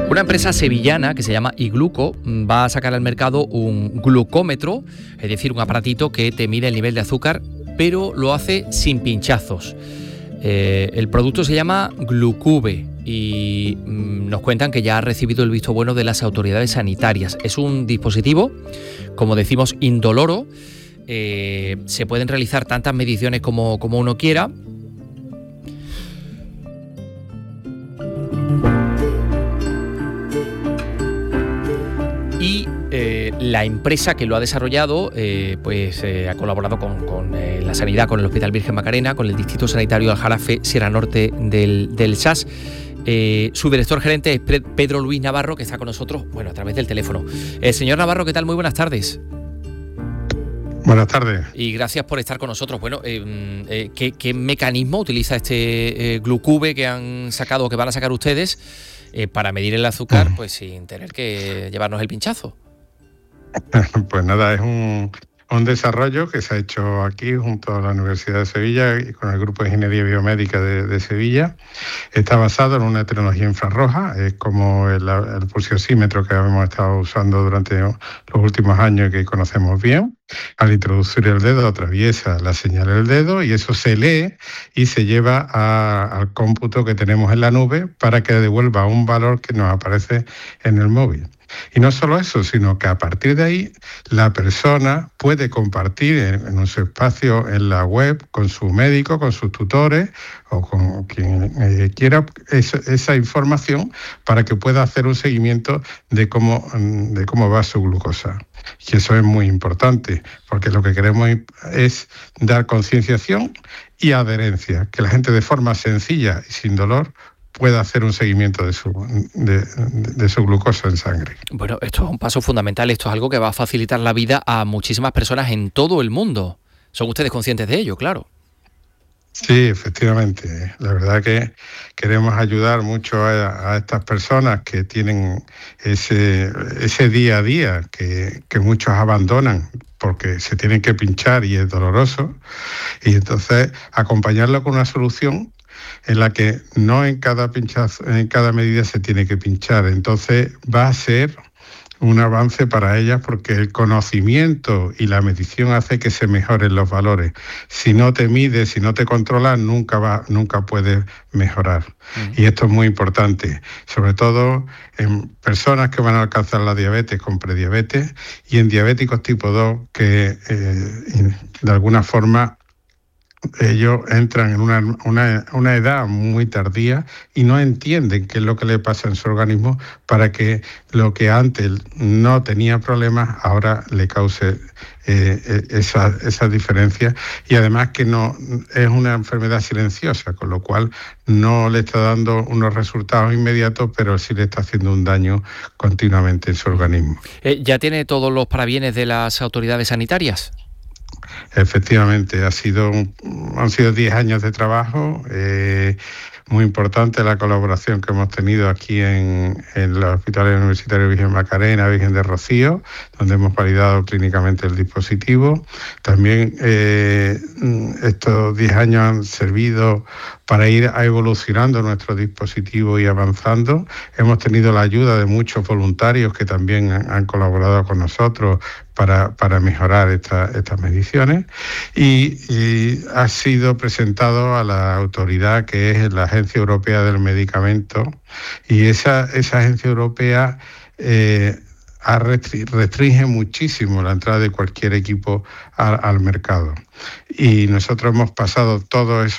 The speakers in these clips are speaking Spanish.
Una empresa sevillana que se llama Igluco va a sacar al mercado un glucómetro, es decir, un aparatito que te mide el nivel de azúcar, pero lo hace sin pinchazos. El producto se llama Glucube y nos cuentan que ya ha recibido el visto bueno de las autoridades sanitarias. Es un dispositivo, como decimos, indoloro. Se pueden realizar tantas mediciones como uno quiera. Y la empresa que lo ha desarrollado ha colaborado con la sanidad, con el Hospital Virgen Macarena, con el Distrito Sanitario Aljarafe, Sierra Norte del SAS. Su director gerente es Pedro Luis Navarro, que está con nosotros, a través del teléfono. Señor Navarro, ¿qué tal? Muy buenas tardes. Buenas tardes. Y gracias por estar con nosotros. ¿Qué mecanismo utiliza este Glucube que han sacado o que van a sacar ustedes para medir el azúcar, sin tener que llevarnos el pinchazo? Pues nada, es un desarrollo que se ha hecho aquí junto a la Universidad de Sevilla y con el Grupo de Ingeniería Biomédica de Sevilla. Está basado en una tecnología infrarroja, es como el pulsiosímetro que hemos estado usando durante los últimos años y que conocemos bien. Al introducir el dedo atraviesa la señal del dedo y eso se lee y se lleva al cómputo que tenemos en la nube para que devuelva un valor que nos aparece en el móvil. Y no solo eso, sino que a partir de ahí la persona puede compartir en su espacio en la web con su médico, con sus tutores o con quien quiera esa información para que pueda hacer un seguimiento de cómo va su glucosa. Y eso es muy importante, porque lo que queremos es dar concienciación y adherencia, que la gente de forma sencilla y sin dolor pueda hacer un seguimiento de su glucosa en sangre. Bueno, esto es un paso fundamental, esto es algo que va a facilitar la vida a muchísimas personas en todo el mundo. ¿Son ustedes conscientes de ello, claro? Sí, efectivamente. La verdad que queremos ayudar mucho a estas personas que tienen ese día a día que muchos abandonan porque se tienen que pinchar y es doloroso. Y entonces acompañarlo con una solución en la que no en cada medida se tiene que pinchar. Entonces va a ser un avance para ellas porque el conocimiento y la medición hace que se mejoren los valores. Si no te mides, si no te controlas, nunca puedes mejorar. Y esto es muy importante, sobre todo en personas que van a alcanzar la diabetes con prediabetes y en diabéticos tipo 2 que de alguna forma ellos entran en una edad muy tardía y no entienden qué es lo que le pasa en su organismo para que lo que antes no tenía problemas ahora le cause esa diferencia, y además que no es una enfermedad silenciosa, con lo cual no le está dando unos resultados inmediatos, pero sí le está haciendo un daño continuamente en su organismo. ¿Ya tiene todos los parabienes de las autoridades sanitarias? Efectivamente, han sido 10 años de trabajo, muy importante la colaboración que hemos tenido aquí en los hospitales universitarios Virgen Macarena, Virgen de Rocío, donde hemos validado clínicamente el dispositivo. También estos 10 años han servido para ir evolucionando nuestro dispositivo y avanzando. Hemos tenido la ayuda de muchos voluntarios que también han colaborado con nosotros para mejorar estas mediciones y ha sido presentado a la autoridad que es la Agencia Europea del Medicamento, y esa Agencia Europea restringe muchísimo la entrada de cualquier equipo al mercado. Y nosotros hemos pasado todos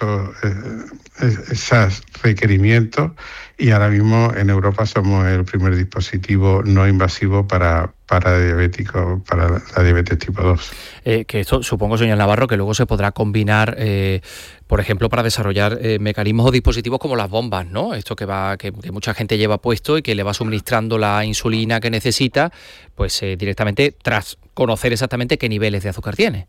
esos requerimientos y ahora mismo en Europa somos el primer dispositivo no invasivo para diabéticos, para la diabetes tipo 2. Que esto, supongo, señor Navarro, que luego se podrá combinar, por ejemplo, para desarrollar mecanismos o dispositivos como las bombas, ¿no? Esto que mucha gente lleva puesto y que le va suministrando la insulina que necesita, pues directamente tras conocer exactamente qué niveles de azúcar tiene.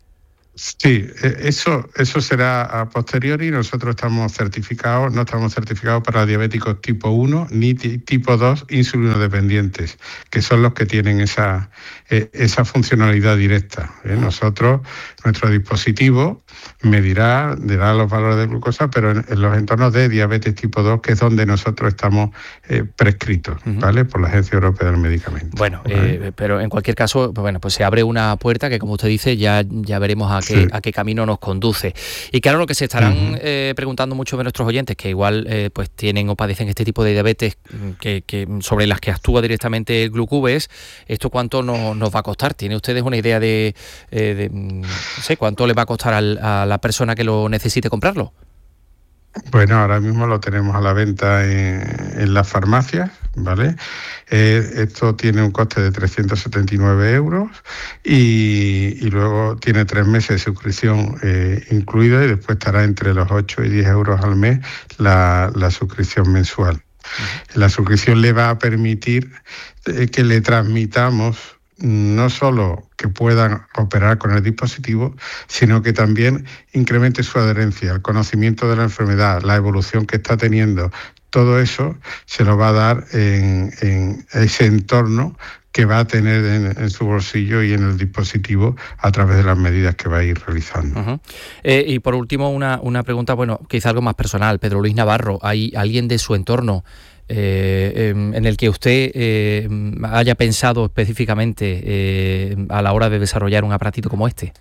Sí, eso será a posteriori. Nosotros estamos certificados, no estamos certificados para diabéticos tipo 1 ni tipo 2 insulinodependientes, que son los que tienen esa funcionalidad directa. Nosotros, nuestro dispositivo dará los valores de glucosa, pero en los entornos de diabetes tipo 2, que es donde nosotros estamos prescritos, ¿vale? Por la Agencia Europea del Medicamento. Bueno, pero en cualquier caso, pues se abre una puerta que, como usted dice, ya veremos a qué camino nos conduce. Y claro, lo que se estarán preguntando muchos de nuestros oyentes, que igual pues tienen o padecen este tipo de diabetes que sobre las que actúa directamente el Glucube, es esto cuánto nos va a costar. ¿Tiene ustedes una idea de no sé, cuánto le va a costar a la persona que lo necesite comprarlo? Bueno, ahora mismo lo tenemos a la venta en las farmacias, ¿vale? Esto tiene un coste de 379 euros y luego tiene 3 meses de suscripción incluida, y después estará entre los 8 y 10 euros al mes la suscripción mensual. La suscripción le va a permitir que le transmitamos no solo que puedan operar con el dispositivo, sino que también incremente su adherencia, el conocimiento de la enfermedad, la evolución que está teniendo. Todo eso se lo va a dar en ese entorno que va a tener en su bolsillo y en el dispositivo a través de las medidas que va a ir realizando. Y por último, una pregunta, bueno, quizá algo más personal. Pedro Luis Navarro, ¿hay alguien de su entorno en el que usted haya pensado específicamente a la hora de desarrollar un aparatito como este?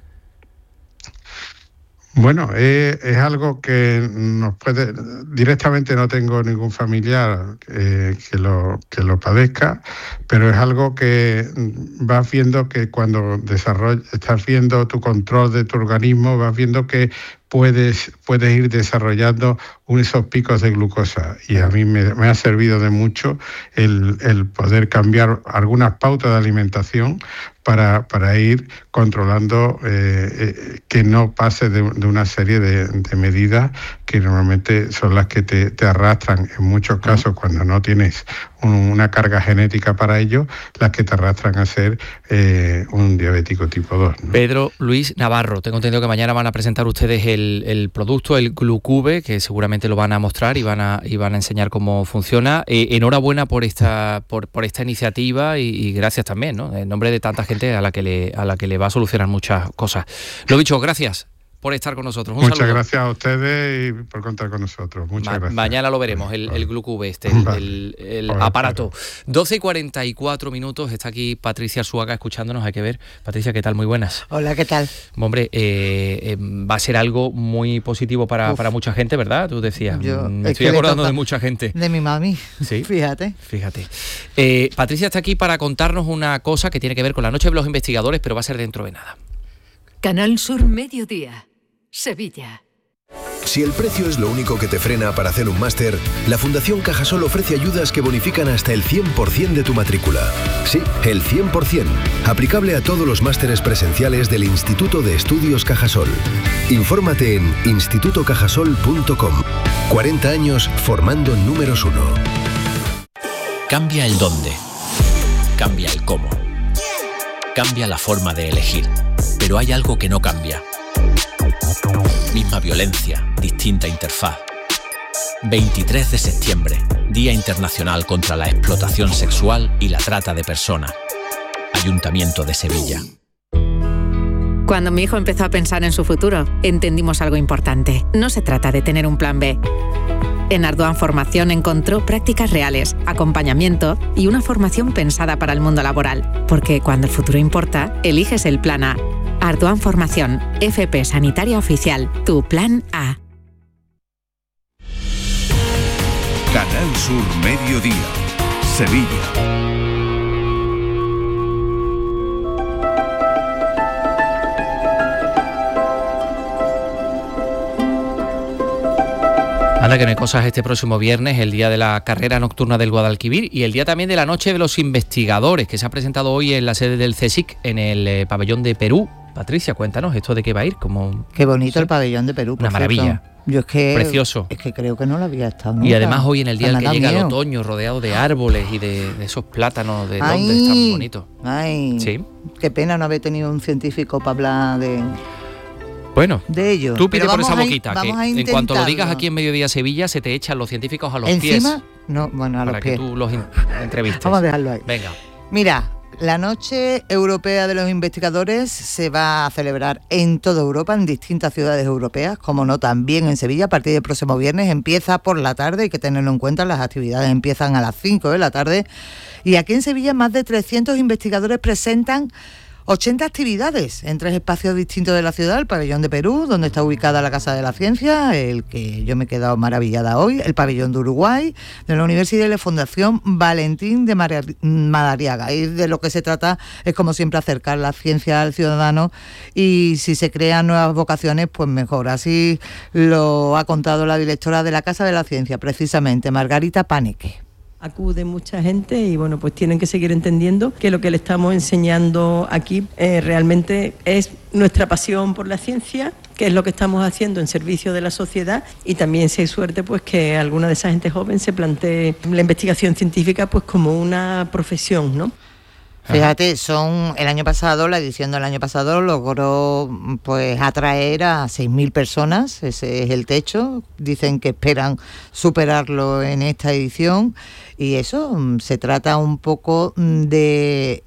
Bueno, es algo que nos puede... Directamente no tengo ningún familiar que lo padezca, pero es algo que vas viendo que cuando estás viendo tu control de tu organismo, vas viendo que puedes ir desarrollando esos picos de glucosa, y a mí me ha servido de mucho el poder cambiar algunas pautas de alimentación para ir controlando que no pase de una serie de medidas que normalmente son las que te arrastran, en muchos casos cuando no tienes una carga genética para ello, las que te arrastran a ser un diabético tipo 2, ¿no? Pedro Luis Navarro, tengo entendido que mañana van a presentar ustedes el producto, el Glucube, que seguramente lo van a mostrar y van a enseñar cómo funciona. Enhorabuena por esta iniciativa y gracias también, ¿no? En nombre de tanta gente a la que le va a solucionar muchas cosas. Lo dicho, gracias por estar con nosotros. Muchas gracias a ustedes y por contar con nosotros. Muchas gracias. Mañana lo veremos, el Glucube el aparato. 12:44 minutos, está aquí Patricia Arzuaga escuchándonos, hay que ver. Patricia, ¿qué tal? Muy buenas. Hola, ¿qué tal? Hombre, va a ser algo muy positivo para mucha gente, ¿verdad? Tú decías, me estoy acordando de mucha gente. De mi mami, sí, fíjate. Patricia está aquí para contarnos una cosa que tiene que ver con la Noche de los Investigadores, pero va a ser dentro de nada. Canal Sur Mediodía, Sevilla. Si el precio es lo único que te frena para hacer un máster, la Fundación Cajasol ofrece ayudas que bonifican hasta el 100% de tu matrícula. Sí, el 100%, aplicable a todos los másteres presenciales del Instituto de Estudios Cajasol. Infórmate en institutocajasol.com. 40 años formando números 1. Cambia el dónde, cambia el cómo, cambia la forma de elegir, pero hay algo que no cambia. Misma violencia, distinta interfaz. 23 de septiembre, Día Internacional contra la Explotación Sexual y la Trata de Personas. Ayuntamiento de Sevilla. Cuando mi hijo empezó a pensar en su futuro, entendimos algo importante. No se trata de tener un plan B. En Ardoan Formación encontró prácticas reales, acompañamiento y una formación pensada para el mundo laboral. Porque cuando el futuro importa, eliges el plan A. Ardoan Formación, FP Sanitaria Oficial, tu plan A. Canal Sur Mediodía, Sevilla. Anda, que no hay cosas este próximo viernes, el día de la carrera nocturna del Guadalquivir y el día también de la Noche de los Investigadores, que se ha presentado hoy en la sede del CSIC, en el pabellón de Perú. Patricia, cuéntanos, ¿esto de qué va a ir? Qué bonito el pabellón de Perú. Una maravilla. Yo es que... Precioso. Es que creo que no lo había estado nunca. Y además hoy en el día en que llega el otoño, rodeado de árboles y de esos plátanos de Londres tan bonitos. Ay, sí. Qué pena no haber tenido un científico para hablar de Bueno, de ello. tú pide Pero por esa vamos a boquita, que vamos a en cuanto lo digas intentarlo. aquí en Mediodía Sevilla, se te echan los científicos a los ¿Encima? pies. No, bueno, a los Para pies. que tú los entrevistes. Vamos a dejarlo ahí. Venga. Mira, la Noche Europea de los Investigadores se va a celebrar en toda Europa, en distintas ciudades europeas, como no, también en Sevilla, a partir del próximo viernes. Empieza por la tarde, hay que tenerlo en cuenta, las actividades empiezan a las 5 de la tarde. Y aquí en Sevilla más de 300 investigadores presentan 80 actividades en 3 espacios distintos de la ciudad: el Pabellón de Perú, donde está ubicada la Casa de la Ciencia, el que yo me he quedado maravillada hoy, el Pabellón de Uruguay, de la Universidad y la Fundación Valentín de Madariaga. Y de lo que se trata es, como siempre, acercar la ciencia al ciudadano, y si se crean nuevas vocaciones, pues mejor. Así lo ha contado la directora de la Casa de la Ciencia, precisamente, Margarita Paneque. Acude mucha gente y bueno, pues tienen que seguir entendiendo que lo que le estamos enseñando aquí realmente es nuestra pasión por la ciencia, que es lo que estamos haciendo en servicio de la sociedad, y también, si hay suerte, pues que alguna de esa gente joven se plantee la investigación científica pues como una profesión, ¿no? Fíjate, el año pasado, la edición del año pasado logró pues atraer a 6.000 personas, ese es el techo. Dicen que esperan superarlo en esta edición, y eso, se trata un poco de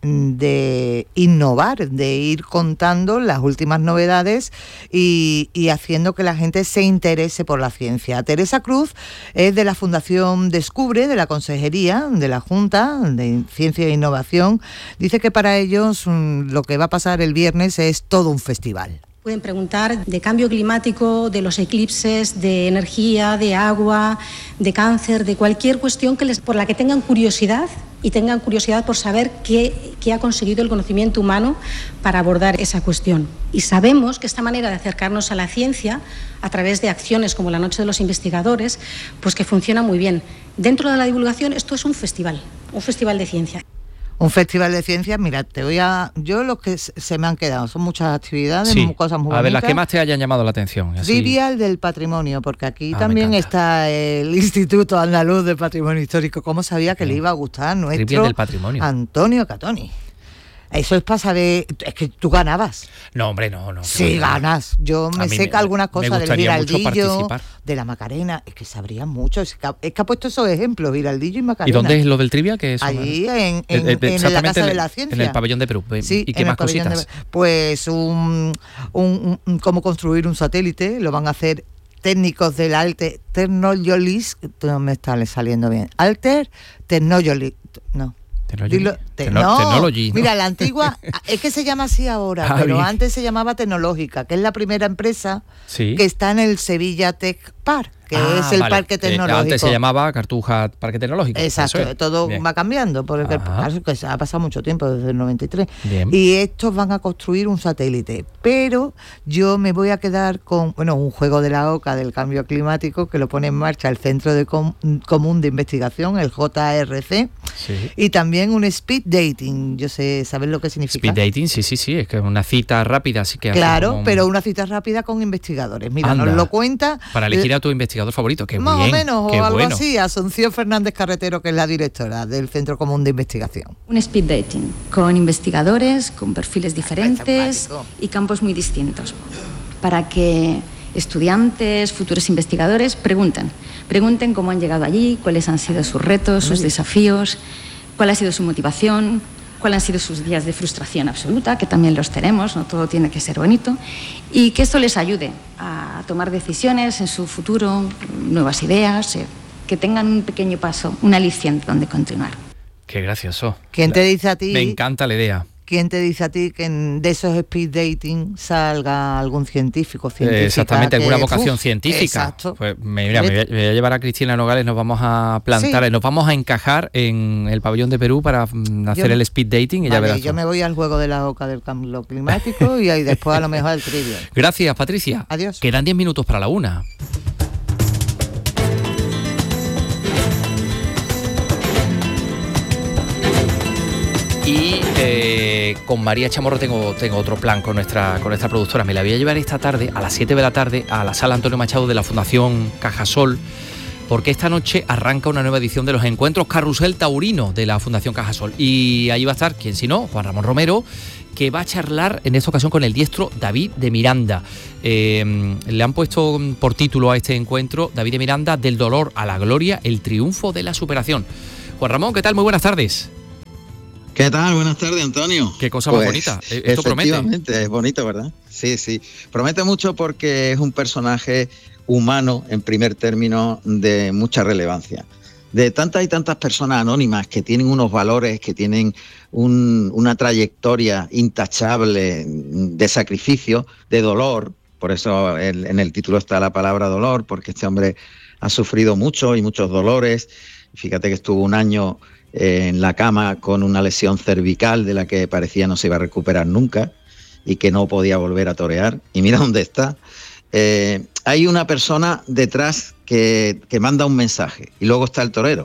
innovar, de ir contando las últimas novedades y haciendo que la gente se interese por la ciencia. Teresa Cruz es de la Fundación Descubre, de la Consejería de la Junta de Ciencia e Innovación. Dice que para ellos lo que va a pasar el viernes es todo un festival. Pueden preguntar de cambio climático, de los eclipses, de energía, de agua, de cáncer, de cualquier cuestión por la que tengan curiosidad, y tengan curiosidad por saber qué ha conseguido el conocimiento humano para abordar esa cuestión. Y sabemos que esta manera de acercarnos a la ciencia, a través de acciones como la Noche de los Investigadores, pues que funciona muy bien. Dentro de la divulgación, esto es un festival de ciencia. Un festival de ciencias, mira, yo los que se me han quedado, son muchas actividades, cosas muy bonitas. A ver, las que más te hayan llamado la atención. Así. Trivial del patrimonio, porque aquí también está el Instituto Andaluz de Patrimonio Histórico. ¿Cómo sabía que le iba a gustar nuestro Trivial del patrimonio. Antonio Catoni? Eso es para saber, es que tú ganabas. No, hombre, no. Sí, ganas. Yo me sé que algunas cosas del Giraldillo, de la Macarena, es que sabrían mucho. Es que ha puesto esos ejemplos, Giraldillo y Macarena. ¿Y dónde es lo del trivia? Que es allí en la Casa de la Ciencia. En el Pabellón de Perú. Sí, ¿y qué más cositas? Pues cómo construir un satélite, lo van a hacer técnicos del Alter Technologies, no me está saliendo bien. Alter Technologies, no. Technology, ¿no? Mira, la antigua es que se llama así ahora, pero bien. Antes se llamaba Tecnológica, que es la primera empresa que está en el Sevilla Tech Park, que es el parque tecnológico. Antes se llamaba Cartuja Parque Tecnológico. Exacto, todo va cambiando, porque que ha pasado mucho tiempo, desde el 93. Bien. Y estos van a construir un satélite, pero yo me voy a quedar con un juego de la OCA del cambio climático, que lo pone en marcha el Centro Común de Investigación, el JRC, y también un speed dating. Yo sé, ¿sabes lo que significa? Speed dating, sí, es que es una cita rápida, así que... Claro, pero una cita rápida con investigadores. Mira, nos lo cuenta... Para elegir a tu investigador favorito, que más bien, o menos, o algo así. Asunción Fernández Carretero, que es la directora del Centro Común de Investigación. Un speed dating con investigadores, con perfiles diferentes y campos muy distintos, para que estudiantes, futuros investigadores pregunten cómo han llegado allí, cuáles han sido sus retos, sus desafíos, cuál ha sido su motivación, cuáles han sido sus días de frustración absoluta, que también los tenemos, no todo tiene que ser bonito, y que esto les ayude a tomar decisiones en su futuro, nuevas ideas, que tengan un pequeño paso, un aliciente donde continuar. Qué gracioso. ¿Quién te dice a ti? Me encanta la idea. ¿Quién te dice a ti que de esos speed dating salga algún científico? Exactamente, alguna vocación científica. Exacto. Pues mira, me voy a llevar a Cristina Nogales, nos vamos a plantar, nos vamos a encajar en el Pabellón de Perú para hacer el speed dating y ya verás. Yo me voy al juego de la OCA del cambio climático y ahí después a lo mejor al trivia. Gracias, Patricia. Adiós. Quedan 10 minutos para la 1. Y con María Chamorro tengo otro plan con nuestra productora. Me la voy a llevar esta tarde, a las 7 de la tarde, a la sala Antonio Machado de la Fundación Cajasol, porque esta noche arranca una nueva edición de los encuentros Carrusel Taurino de la Fundación Cajasol. Y ahí va a estar, ¿quién si no? Juan Ramón Romero, que va a charlar en esta ocasión con el diestro David de Miranda. Le han puesto por título a este encuentro David de Miranda, del dolor a la gloria, el triunfo de la superación. Juan Ramón, ¿qué tal? Muy buenas tardes. ¿Qué tal? Buenas tardes, Antonio. Qué cosa más bonita. Esto promete. Efectivamente, es bonito, ¿verdad? Sí, sí. Promete mucho porque es un personaje humano, en primer término, de mucha relevancia. De tantas y tantas personas anónimas que tienen unos valores, que tienen una trayectoria intachable de sacrificio, de dolor. Por eso en el título está la palabra dolor, porque este hombre ha sufrido mucho y muchos dolores. Fíjate que estuvo un año en la cama con una lesión cervical de la que parecía no se iba a recuperar nunca y que no podía volver a torear. Y mira dónde está. Hay una persona detrás que manda un mensaje, y luego está el torero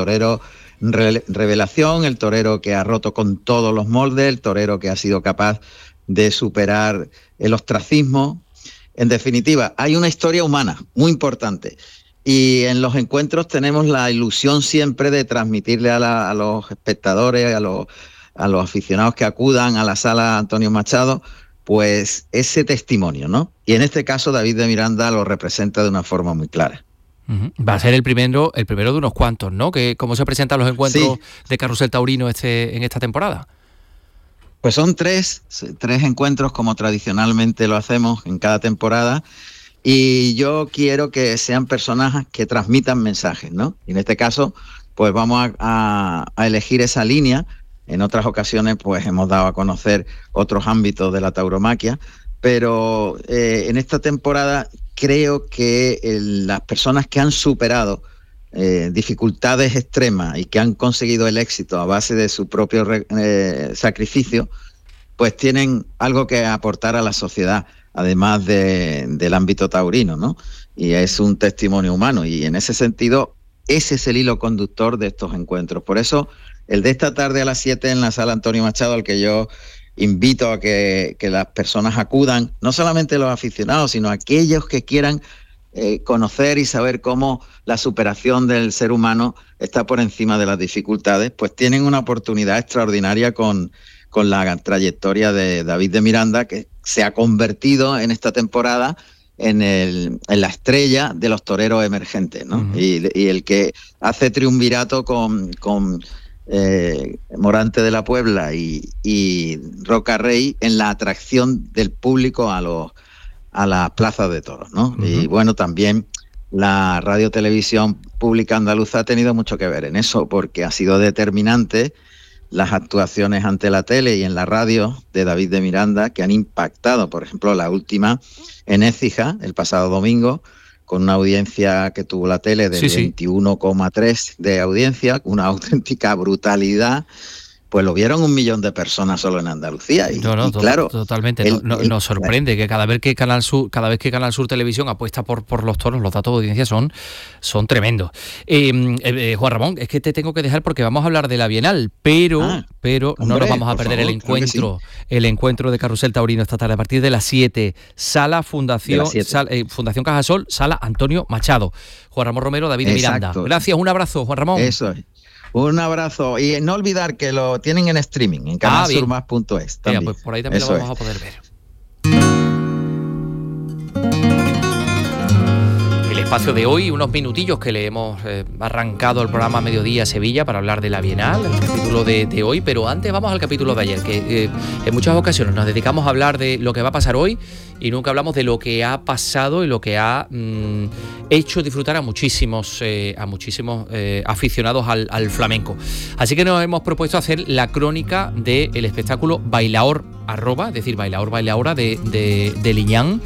revelación, el torero que ha roto con todos los moldes, el torero que ha sido capaz de superar el ostracismo. En definitiva, hay una historia humana muy importante, y en los encuentros tenemos la ilusión siempre de transmitirle a los espectadores, a los aficionados que acudan a la sala Antonio Machado, pues ese testimonio, ¿no? Y en este caso David de Miranda lo representa de una forma muy clara. Va a ser el primero de unos cuantos, ¿no? ¿Cómo se presentan los encuentros de Carrusel Taurino en esta temporada? Pues son tres encuentros, como tradicionalmente lo hacemos en cada temporada, y yo quiero que sean personajes que transmitan mensajes, ¿no? Y en este caso, pues vamos a elegir esa línea. En otras ocasiones, pues hemos dado a conocer otros ámbitos de la tauromaquia, pero en esta temporada creo que las personas que han superado dificultades extremas y que han conseguido el éxito a base de su propio sacrificio, pues tienen algo que aportar a la sociedad, además del ámbito taurino, ¿no? Y es un testimonio humano, y en ese sentido, ese es el hilo conductor de estos encuentros. Por eso, el de esta tarde a las 7 en la sala Antonio Machado, al que yo invito a que las personas acudan, no solamente los aficionados, sino aquellos que quieran conocer y saber cómo la superación del ser humano está por encima de las dificultades, pues tienen una oportunidad extraordinaria con la trayectoria de David de Miranda, que se ha convertido en esta temporada en la estrella de los toreros emergentes, ¿no? Uh-huh. Y el que hace triunvirato con Morante de la Puebla y Roca Rey en la atracción del público a las plazas de toros, ¿no? Uh-huh. Y bueno, también la Radio Televisión Pública Andaluza ha tenido mucho que ver en eso, porque ha sido determinante las actuaciones ante la tele y en la radio de David de Miranda, que han impactado. Por ejemplo, la última en Écija, el pasado domingo, con una audiencia que tuvo la tele de 21,3 de audiencia, una auténtica brutalidad. Pues lo vieron 1 millón de personas solo en Andalucía. Y claro, totalmente. Nos sorprende que cada vez que Canal Sur Televisión apuesta por los toros, los datos de audiencia son tremendos. Juan Ramón, es que te tengo que dejar porque vamos a hablar de la Bienal, pero no nos vamos a perder el encuentro de Carrusel Taurino esta tarde a partir de las 7. Sala Fundación Cajasol, sala Antonio Machado. Juan Ramón Romero, David de Miranda. Gracias, un abrazo, Juan Ramón. Eso es. Un abrazo, y no olvidar que lo tienen en streaming en canalsurmas.es. Mira, pues por ahí también lo vamos a poder ver. El espacio de hoy, unos minutillos que le hemos arrancado el programa Mediodía Sevilla para hablar de la Bienal, el capítulo de hoy, pero antes vamos al capítulo de ayer, que en muchas ocasiones nos dedicamos a hablar de lo que va a pasar hoy y nunca hablamos de lo que ha pasado y lo que ha hecho disfrutar a muchísimos aficionados al flamenco. Así que nos hemos propuesto hacer la crónica del espectáculo Bailaor Arroba, es decir, Bailaora de Liñán.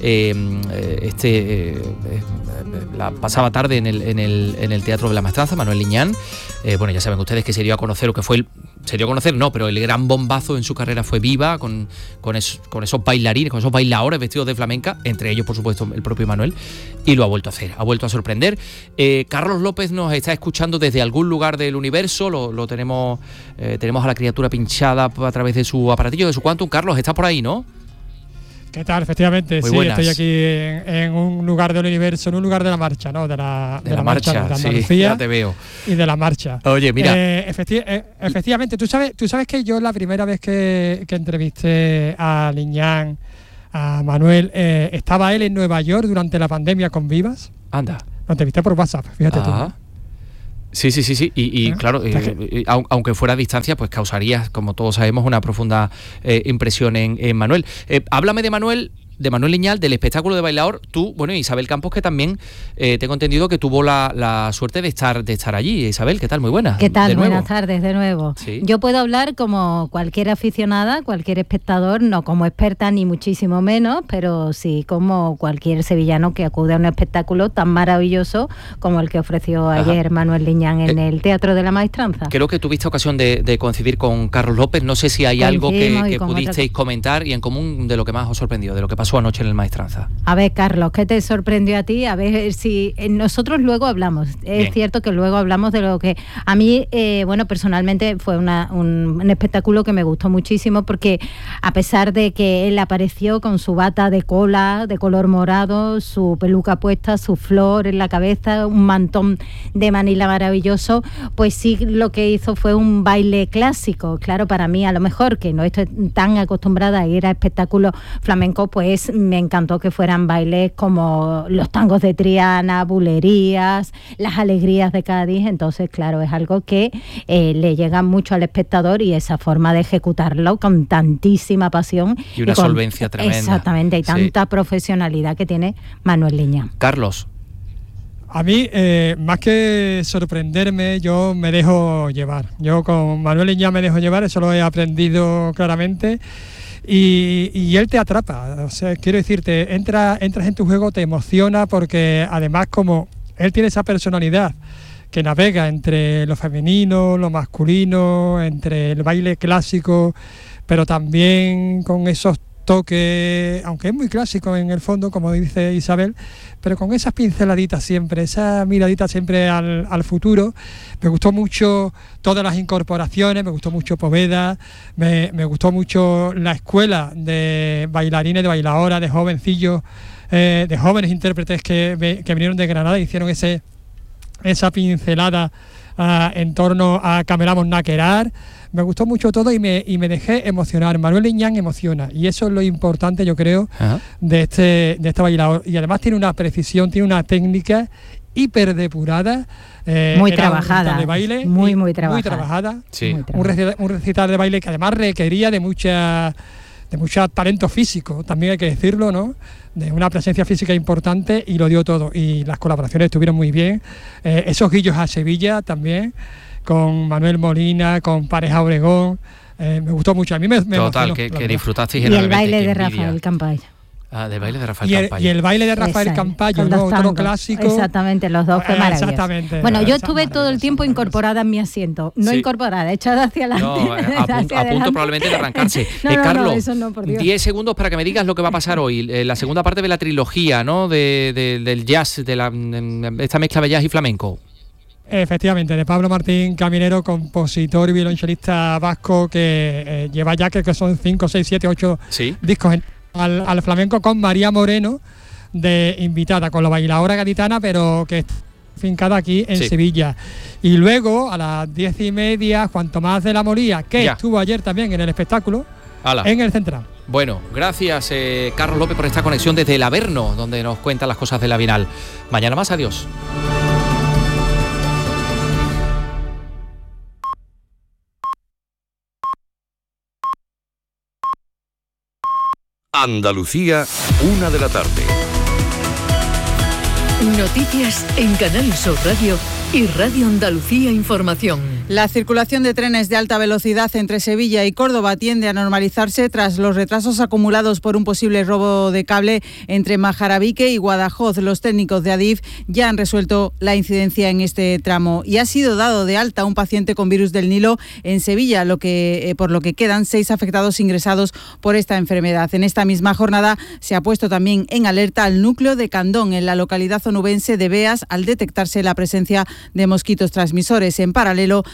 La pasaba tarde en el Teatro de la Maestranza, Manuel Liñán. Bueno, ya saben ustedes que se dio a conocer lo que fue pero el gran bombazo en su carrera fue Viva, con esos bailarines, con esos bailadores vestidos de flamenca, entre ellos, por supuesto, el propio Manuel, y lo ha vuelto a hacer, ha vuelto a sorprender. Carlos López nos está escuchando desde algún lugar del universo, lo tenemos a la criatura pinchada a través de su aparatillo, de su Quantum. Carlos, está por ahí, ¿no? ¿Qué tal? Efectivamente, Muy sí, buenas. estoy aquí en un lugar del universo, en un lugar de la marcha, ¿no? De la marcha de Andalucía, sí, ya te veo. Y de la marcha. Oye, mira. Efectivamente, tú sabes que yo la primera vez que entrevisté a Liñán, a Manuel, estaba él en Nueva York durante la pandemia con Vivas. Anda. Lo entrevisté por WhatsApp, fíjate tú. Sí. Y claro, aunque fuera a distancia, pues causaría, como todos sabemos, una profunda impresión en Manuel. Háblame de Manuel Liñán, del espectáculo de Bailaor. Tú, bueno, Isabel Campos, que también tengo entendido que tuvo la suerte de estar allí. Isabel, ¿qué tal? Muy buena. ¿Qué tal? Buenas tardes de nuevo. Sí. Yo puedo hablar como cualquier aficionada, cualquier espectador, no como experta ni muchísimo menos, pero sí como cualquier sevillano que acude a un espectáculo tan maravilloso como el que ofreció ayer Manuel Liñán en el Teatro de la Maestranza. Creo que tuviste ocasión de coincidir con Carlos López. No sé si hay algo que pudisteis comentar y en común de lo que más os sorprendió, de lo que pasó anoche en el Maestranza. A ver, Carlos, ¿qué te sorprendió a ti? A ver si nosotros luego hablamos. Es cierto que luego hablamos de lo que a mí, personalmente fue un espectáculo que me gustó muchísimo, porque a pesar de que él apareció con su bata de cola de color morado, su peluca puesta, su flor en la cabeza, un mantón de Manila maravilloso, pues sí, lo que hizo fue un baile clásico. Claro, para mí, a lo mejor que no estoy tan acostumbrada a ir a espectáculos flamencos, pues me encantó que fueran bailes como los tangos de Triana, bulerías, las alegrías de Cádiz. Entonces, claro, es algo que le llega mucho al espectador, y esa forma de ejecutarlo con tantísima pasión y una solvencia tremenda. Exactamente, y tanta profesionalidad que tiene Manuel Liñán. Carlos. A mí, más que sorprenderme, yo me dejo llevar. Yo con Manuel Liñán me dejo llevar, eso lo he aprendido claramente. Y él te atrapa, o sea, quiero decirte, entras en tu juego, te emociona, porque además, como él tiene esa personalidad que navega entre lo femenino, lo masculino, entre el baile clásico, pero también con esos toques, aunque es muy clásico en el fondo, como dice Isabel, pero con esas pinceladitas siempre, esa miradita siempre al futuro. Me gustó mucho todas las incorporaciones, me gustó mucho Poveda, me gustó mucho la escuela de bailarines, de bailadoras, de jovencillos, de jóvenes intérpretes que vinieron de Granada y hicieron esa pincelada en torno a Cameramos Naquerar. Me gustó mucho todo y me dejé emocionar. Manuel Liñán emociona, y eso es lo importante, yo creo, de este bailador. Y además tiene una precisión, tiene una técnica hiperdepurada, muy trabajada, de baile, muy trabajada. Sí. Un recital de baile que además requería de mucho talento físico, también hay que decirlo, ¿no? De una presencia física importante, y lo dio todo. Y las colaboraciones estuvieron muy bien. Esos guillos a Sevilla también, con Manuel Molina, con Pareja Obregón, me gustó mucho. A mí me total, emocionó, que disfrutasteis y enormemente. el baile de Rafael Campayo. Del baile de Rafael Campayo. Y el baile de Rafael Campayo, ¿no? Otro clásico. Exactamente, los dos fue maravilloso. Exactamente. Bueno, yo estuve todo el tiempo incorporada en mi asiento. No incorporada, echada hacia adelante. A punto probablemente de arrancarse. Carlos, eso no, por Dios. 10 segundos para que me digas lo que va a pasar hoy. La segunda parte de la trilogía, ¿no? Del jazz, de esta mezcla de jazz y flamenco. Efectivamente, de Pablo Martín Caminero, compositor y violonchelista vasco, que lleva ya que son 5, 6, 7, 8 discos al flamenco, con María Moreno de invitada, con la bailadora gaditana, pero que está fincada aquí en Sevilla. Y luego a las 10:30, Juan Tomás de la Molía, que estuvo ayer también en el espectáculo, en el Central. Bueno, gracias Carlos López por esta conexión desde el Averno, donde nos cuentan las cosas de la Bienal. Mañana más, adiós. Andalucía, 1 de la tarde. Noticias en Canal Sur Radio y Radio Andalucía Información. La circulación de trenes de alta velocidad entre Sevilla y Córdoba tiende a normalizarse tras los retrasos acumulados por un posible robo de cable entre Majarabique y Guadajoz. Los técnicos de Adif ya han resuelto la incidencia en este tramo y ha sido dado de alta un paciente con virus del Nilo en Sevilla, por lo que quedan 6 afectados ingresados por esta enfermedad. En esta misma jornada se ha puesto también en alerta al núcleo de Candón, en la localidad onubense de Beas, al detectarse la presencia de mosquitos transmisores. En paralelo,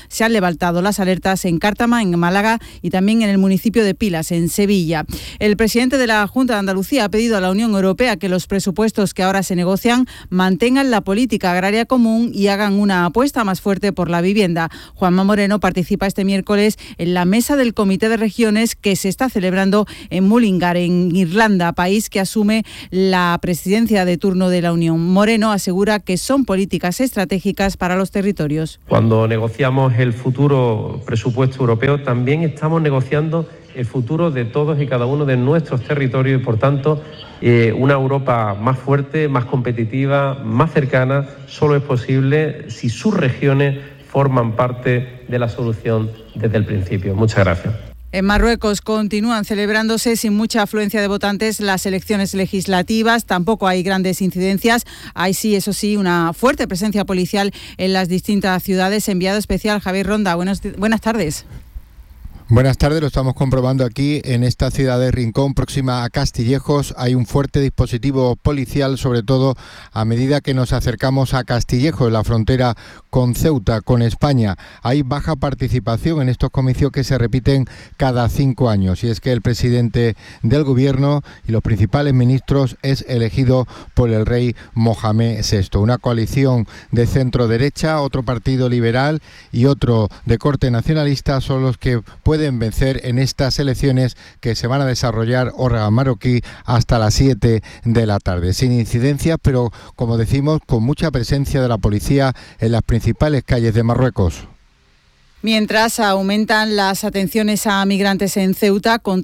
se han levantado las alertas en Cártama, en Málaga y también en el municipio de Pilas, en Sevilla. El presidente de la Junta de Andalucía ha pedido a la Unión Europea que los presupuestos que ahora se negocian mantengan la política agraria común y hagan una apuesta más fuerte por la vivienda. Juanma Moreno participa este miércoles en la mesa del Comité de Regiones que se está celebrando en Mullingar, en Irlanda, país que asume la presidencia de turno de la Unión. Moreno asegura que son políticas estratégicas para los territorios. Cuando negociamos el futuro presupuesto europeo, también estamos negociando el futuro de todos y cada uno de nuestros territorios y, por tanto, una Europa más fuerte, más competitiva, más cercana, solo es posible si sus regiones forman parte de la solución desde el principio. Muchas gracias. En Marruecos continúan celebrándose sin mucha afluencia de votantes las elecciones legislativas, tampoco hay grandes incidencias, hay sí, eso sí, una fuerte presencia policial en las distintas ciudades. Enviado especial Javier Ronda, buenas tardes. Buenas tardes, lo estamos comprobando aquí en esta ciudad de Rincón, próxima a Castillejos. Hay un fuerte dispositivo policial, sobre todo a medida que nos acercamos a Castillejos, la frontera con Ceuta, con España. Hay baja participación en estos comicios que se repiten cada 5 años. Y es que el presidente del gobierno y los principales ministros es elegido por el rey Mohamed VI. Una coalición de centro-derecha, otro partido liberal y otro de corte nacionalista son los que pueden vencer en estas elecciones que se van a desarrollar hora marroquí hasta las 7 de la tarde. Sin incidencias, pero como decimos, con mucha presencia de la policía en las principales calles de Marruecos. Mientras aumentan las atenciones a migrantes en Ceuta, con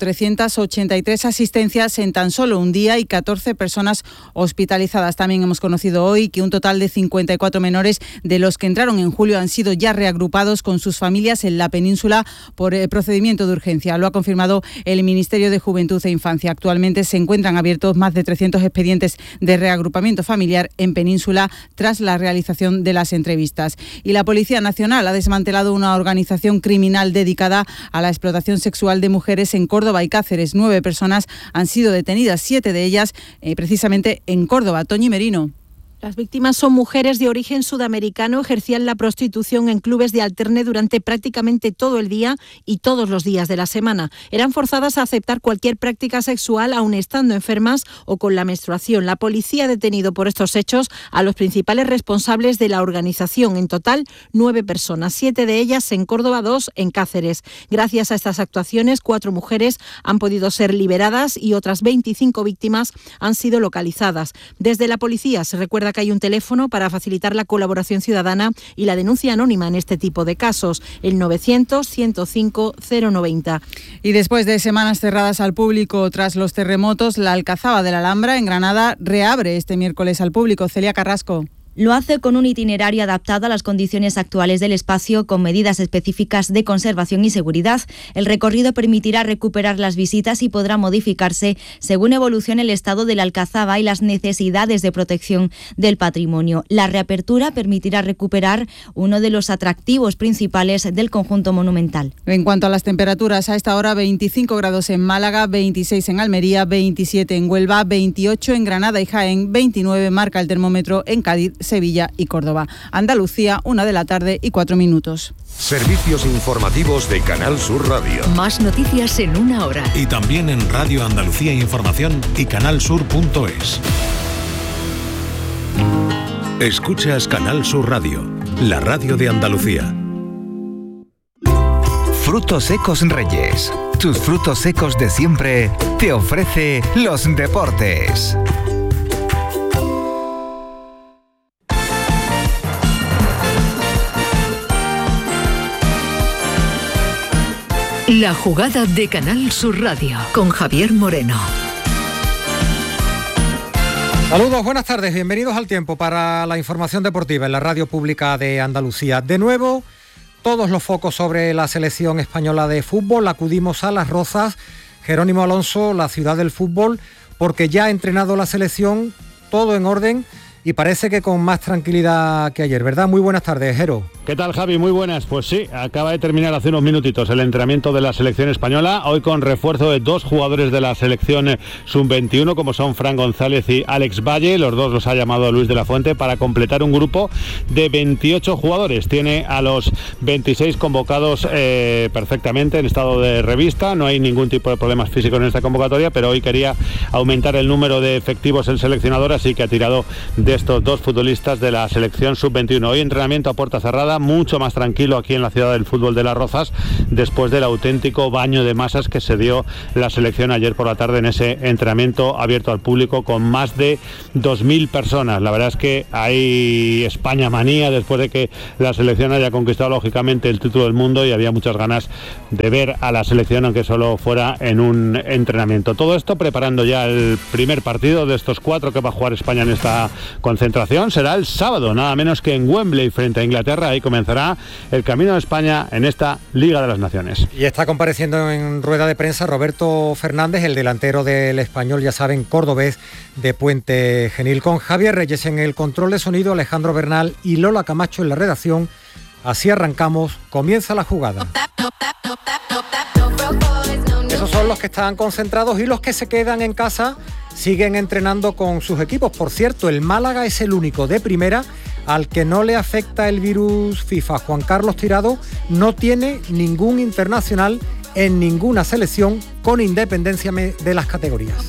383 asistencias en tan solo un día y 14 personas hospitalizadas. También hemos conocido hoy que un total de 54 menores de los que entraron en julio han sido ya reagrupados con sus familias en la península por procedimiento de urgencia. Lo ha confirmado el Ministerio de Juventud e Infancia. Actualmente se encuentran abiertos más de 300 expedientes de reagrupamiento familiar en península tras la realización de las entrevistas. Y la Policía Nacional ha desmantelado una organización criminal dedicada a la explotación sexual de mujeres en Córdoba y Cáceres. 9 personas han sido detenidas, 7 de ellas precisamente en Córdoba. Toñi Merino. Las víctimas son mujeres de origen sudamericano, ejercían la prostitución en clubes de alterne durante prácticamente todo el día y todos los días de la semana. Eran forzadas a aceptar cualquier práctica sexual aun estando enfermas o con la menstruación. La policía ha detenido por estos hechos a los principales responsables de la organización. En total, 9 personas, 7 de ellas en Córdoba, 2 en Cáceres. Gracias a estas actuaciones, 4 mujeres han podido ser liberadas y otras 25 víctimas han sido localizadas. Desde la policía se recuerda que hay un teléfono para facilitar la colaboración ciudadana y la denuncia anónima en este tipo de casos, el 900-105-090. Y después de semanas cerradas al público tras los terremotos, la Alcazaba de la Alhambra en Granada reabre este miércoles al público. Celia Carrasco. Lo hace con un itinerario adaptado a las condiciones actuales del espacio, con medidas específicas de conservación y seguridad. El recorrido permitirá recuperar las visitas y podrá modificarse según evolucione el estado de la Alcazaba y las necesidades de protección del patrimonio. La reapertura permitirá recuperar uno de los atractivos principales del conjunto monumental. En cuanto a las temperaturas, a esta hora 25 grados en Málaga, 26 en Almería, 27 en Huelva, 28 en Granada y Jaén, 29 marca el termómetro en Cádiz, Sevilla y Córdoba. Andalucía, 1:04 p.m. Servicios informativos de Canal Sur Radio. Más noticias en una hora. Y también en Radio Andalucía Información y canalsur.es. Escuchas Canal Sur Radio, la radio de Andalucía. Frutos Secos Reyes. Tus frutos secos de siempre te ofrece los deportes. La jugada de Canal Sur Radio con Javier Moreno. Saludos, buenas tardes, bienvenidos al tiempo para la información deportiva en la radio pública de Andalucía. De nuevo, todos los focos sobre la selección española de fútbol. Acudimos a Las Rozas, Jerónimo Alonso, la ciudad del fútbol, porque ya ha entrenado la selección, todo en orden y parece que con más tranquilidad que ayer, ¿verdad? Muy buenas tardes, Jero. ¿Qué tal, Javi? Muy buenas. Pues sí, acaba de terminar hace unos minutitos el entrenamiento de la selección española, hoy con refuerzo de 2 jugadores de la selección sub-21, como son Fran González y Alex Valle. Los dos los ha llamado Luis de la Fuente para completar un grupo de 28 jugadores. Tiene a los 26 convocados perfectamente en estado de revista. No hay ningún tipo de problemas físicos en esta convocatoria, pero hoy quería aumentar el número de efectivos el seleccionador, así que ha tirado de estos 2 futbolistas de la selección sub-21. Hoy entrenamiento a puerta cerrada, mucho más tranquilo aquí en la ciudad del fútbol de Las Rozas, después del auténtico baño de masas que se dio la selección ayer por la tarde en ese entrenamiento abierto al público con más de 2.000 personas. La verdad es que hay España manía después de que la selección haya conquistado lógicamente el título del mundo, y había muchas ganas de ver a la selección, aunque solo fuera en un entrenamiento. Todo esto preparando ya el primer partido de estos 4 que va a jugar España en esta concentración. Será el sábado, nada menos que en Wembley frente a Inglaterra. Ahí comenzará el camino de España en esta Liga de las Naciones. Y está compareciendo en rueda de prensa Roberto Fernández, el delantero del Español, ya saben, cordobés de Puente Genil, con Javier Reyes en el control de sonido, Alejandro Bernal y Lola Camacho en la redacción. Así arrancamos, comienza la jugada. Esos son los que están concentrados, y los que se quedan en casa siguen entrenando con sus equipos. Por cierto, el Málaga es el único de primera al que no le afecta el virus FIFA. Juan Carlos Tirado no tiene ningún internacional en ninguna selección, con independencia de las categorías.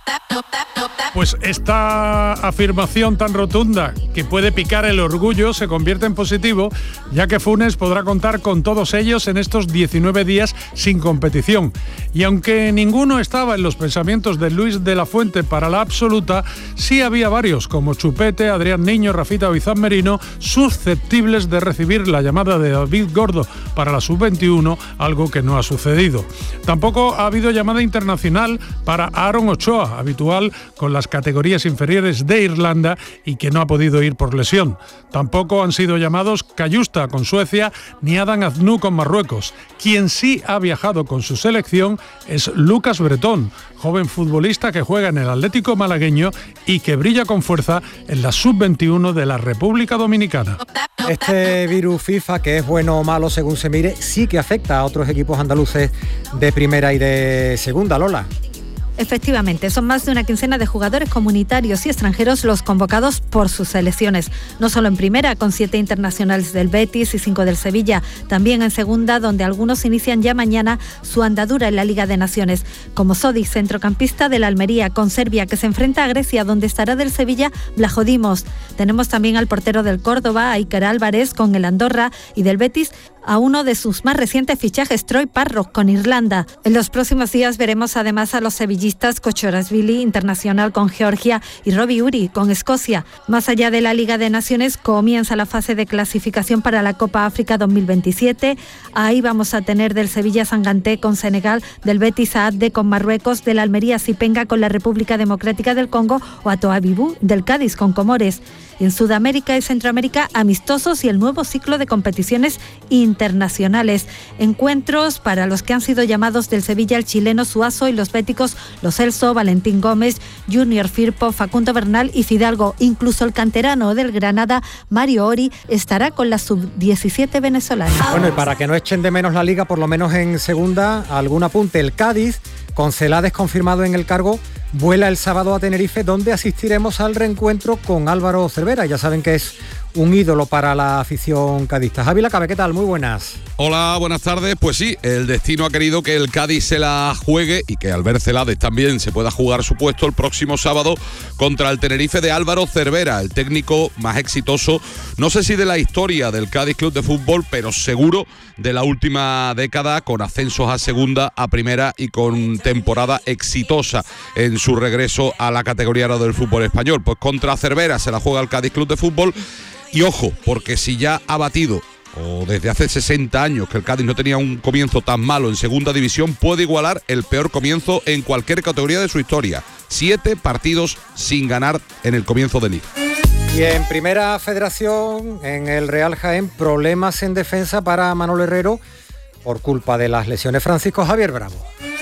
Pues esta afirmación tan rotunda, que puede picar el orgullo, se convierte en positivo, ya que Funes podrá contar con todos ellos en estos 19 días sin competición. Y aunque ninguno estaba en los pensamientos de Luis de la Fuente para la absoluta, sí había varios, como Chupete, Adrián Niño, Rafita Bizán Merino, susceptibles de recibir la llamada de David Gordo para la sub-21, algo que no ha sucedido. Tampoco ha habido llamada internacional para Aaron Ochoa, habitual con las categorías inferiores de Irlanda, y que no ha podido ir por lesión. Tampoco han sido llamados Cayusta con Suecia ni Adam Aznou con Marruecos. Quien sí ha viajado con su selección es Lucas Bretón, joven futbolista que juega en el Atlético malagueño y que brilla con fuerza en la sub-21 de la República Dominicana. Este virus FIFA, que es bueno o malo según se mire, sí que afecta a otros equipos andaluces de primera y de segunda, Lola. Efectivamente, son más de una quincena de jugadores comunitarios y extranjeros los convocados por sus selecciones. No solo en primera, con 7 internacionales del Betis y 5 del Sevilla, también en segunda, donde algunos inician ya mañana su andadura en la Liga de Naciones, como Sodi, centrocampista del Almería, con Serbia, que se enfrenta a Grecia, donde estará del Sevilla Blajo Dimos. Tenemos también al portero del Córdoba, Iker Álvarez, con el Andorra, y del Betis a uno de sus más recientes fichajes, Troy Parrott, con Irlanda. En los próximos días veremos además a los sevillistas Kochorashvili, internacional con Georgia, y Robbie Uri, con Escocia. Más allá de la Liga de Naciones, comienza la fase de clasificación para la Copa África 2027. Ahí vamos a tener del Sevilla Sanganté con Senegal, del Betis a Adde con Marruecos, del Almería Zipenga con la República Democrática del Congo, o a Toa Bibú del Cádiz con Comores. En Sudamérica y Centroamérica, amistosos y el nuevo ciclo de competiciones internacionales. Encuentros para los que han sido llamados del Sevilla, el chileno Suazo, y los béticos Lo Celso, Valentín Gómez, Junior Firpo, Facundo Bernal y Fidalgo. Incluso el canterano del Granada, Mario Ori, estará con la sub-17 venezolana. Bueno, y para que no echen de menos la Liga, por lo menos en segunda, algún apunte. El Cádiz, con Celades confirmado en el cargo, vuela el sábado a Tenerife, donde asistiremos al reencuentro con Álvaro Cervera. Ya saben que es un ídolo para la afición cadista. Javi Lacabe, ¿qué tal? Muy buenas. Hola, buenas tardes. Pues sí, el destino ha querido que el Cádiz se la juegue y que Albert Celades también se pueda jugar su puesto el próximo sábado contra el Tenerife de Álvaro Cervera, el técnico más exitoso, no sé si de la historia del Cádiz Club de Fútbol, pero seguro de la última década, con ascensos a segunda, a primera y con temporada exitosa en su regreso a la categoría del fútbol español. Pues contra Cervera se la juega el Cádiz Club de Fútbol. Y ojo, porque si ya ha batido, o desde hace 60 años que el Cádiz no tenía un comienzo tan malo en segunda división, puede igualar el peor comienzo en cualquier categoría de su historia. 7 partidos sin ganar en el comienzo de liga. Y en Primera Federación, en el Real Jaén, problemas en defensa para Manolo Herrero por culpa de las lesiones. Francisco Javier Bravo.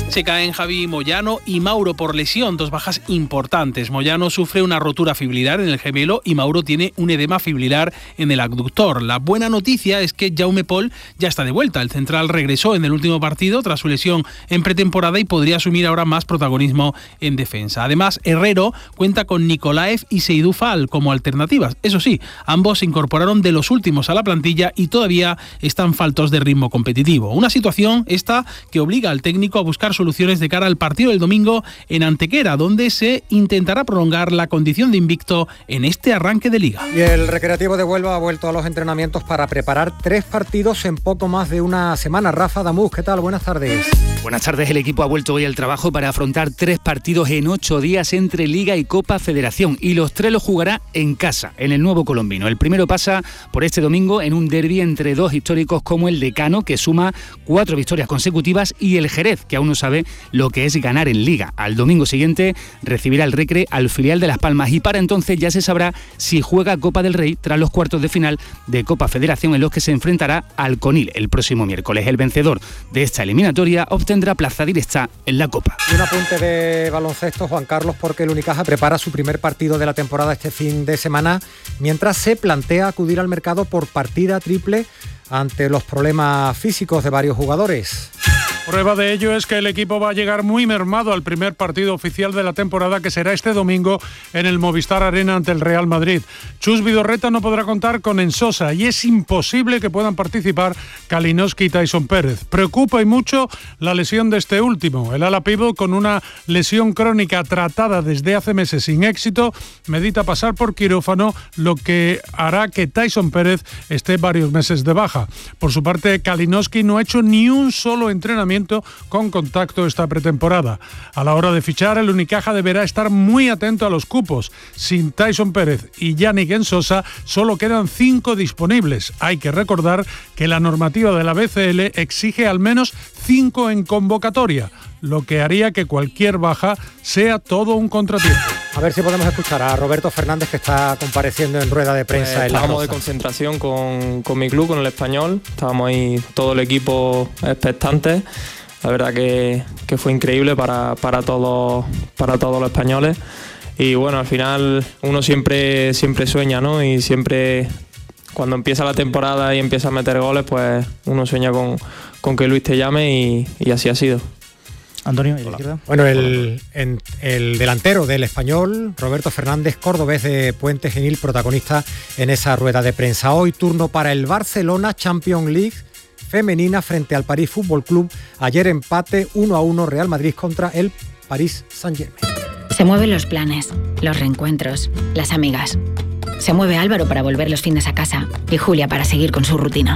Se caen Javi Moyano y Mauro por lesión, 2 bajas importantes. Moyano sufre una rotura fibrilar en el gemelo y Mauro tiene un edema fibrilar en el abductor. La buena noticia es que Jaume Pol ya está de vuelta. El central regresó en el último partido tras su lesión en pretemporada y podría asumir ahora más protagonismo en defensa. Además, Herrero cuenta con Nikolaev y Seydou Fall como alternativas. Eso sí, ambos se incorporaron de los últimos a la plantilla y todavía están faltos de ritmo competitivo. Una situación esta que obliga al técnico a buscar soluciones de cara al partido del domingo en Antequera, donde se intentará prolongar la condición de invicto en este arranque de liga. Y el Recreativo de Huelva ha vuelto a los entrenamientos para preparar 3 partidos en poco más de una semana. Rafa Damuz, ¿qué tal? Buenas tardes. Buenas tardes. El equipo ha vuelto hoy al trabajo para afrontar 3 partidos en 8 días entre Liga y Copa Federación, y los 3 los jugará en casa, en el Nuevo Colombino. El primero pasa por este domingo en un derbi entre 2 históricos como el Decano, que suma 4 victorias consecutivas, y el Jerez, que aún no sabe lo que es ganar en Liga. Al domingo siguiente recibirá el Recre al filial de Las Palmas, y para entonces ya se sabrá si juega Copa del Rey tras los cuartos de final de Copa Federación, en los que se enfrentará al Conil el próximo miércoles. El vencedor de esta eliminatoria obtendrá plaza directa en la Copa. Y un apunte de baloncesto, Juan Carlos, porque el Unicaja prepara su primer partido de la temporada este fin de semana, mientras se plantea acudir al mercado por partida triple ante los problemas físicos de varios jugadores. Prueba de ello es que el equipo va a llegar muy mermado al primer partido oficial de la temporada, que será este domingo en el Movistar Arena ante el Real Madrid. Chus Vidorreta no podrá contar con Ensosa y es imposible que puedan participar Kalinowski y Tyson Pérez. Preocupa y mucho la lesión de este último. El ala pívot, con una lesión crónica tratada desde hace meses sin éxito, medita pasar por quirófano, lo que hará que Tyson Pérez esté varios meses de baja. Por su parte, Kalinowski no ha hecho ni un solo entrenamiento con contacto esta pretemporada. A la hora de fichar, el Unicaja deberá estar muy atento a los cupos. Sin Tyson Pérez y Yannick Ensosa, solo quedan 5 disponibles. Hay que recordar que la normativa de la BCL exige al menos 5 en convocatoria, lo que haría que cualquier baja sea todo un contratiempo. A ver si podemos escuchar a Roberto Fernández, que está compareciendo en rueda de prensa. Estábamos de concentración con mi club, con el Español. Estábamos ahí todo el equipo expectante. La verdad que fue increíble para todos los españoles. Y bueno, al final uno siempre sueña, ¿no? Y siempre, cuando empieza la temporada y empieza a meter goles, pues uno sueña con que Luis te llame, y así ha sido. Antonio, ¿y la izquierda? Bueno, el delantero del Español, Roberto Fernández, cordobés de Puente Genil, protagonista en esa rueda de prensa. Hoy turno para el Barcelona, Champions League femenina frente al París Fútbol Club. Ayer empate 1-1 Real Madrid contra el Paris Saint-Germain. Se mueven los planes, los reencuentros, las amigas. Se mueve Álvaro para volver los fines a casa y Julia para seguir con su rutina.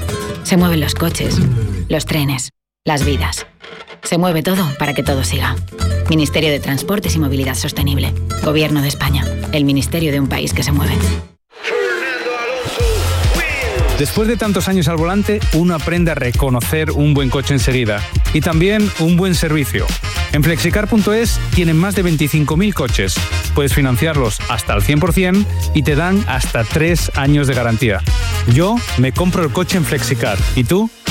Se mueven los coches, los trenes, las vidas. Se mueve todo para que todo siga. Ministerio de Transportes y Movilidad Sostenible. Gobierno de España. El ministerio de un país que se mueve. Después de tantos años al volante, uno aprende a reconocer un buen coche enseguida. Y también un buen servicio. En Flexicar.es tienen más de 25.000 coches. Puedes financiarlos hasta al 100% y te dan hasta 3 años de garantía. Yo me compro el coche en Flexicar. ¿Y tú?